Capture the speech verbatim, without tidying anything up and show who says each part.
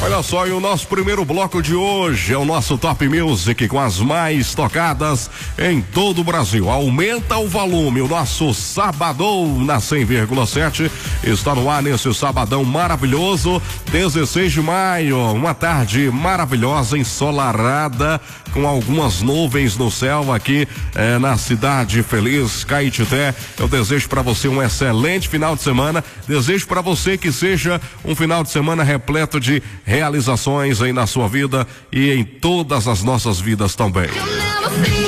Speaker 1: Olha só, e o nosso primeiro bloco de hoje é o nosso Top Music com as mais tocadas em todo o Brasil. Aumenta o volume, o nosso Sabadão na cem vírgula sete está no ar nesse sabadão maravilhoso, dezesseis de maio, uma tarde maravilhosa, ensolarada, com algumas nuvens no céu aqui eh, na cidade feliz, Caetité. Eu desejo para você um excelente final de semana, desejo para você que seja um final de semana repleto de realizações aí na sua vida e em todas as nossas vidas também.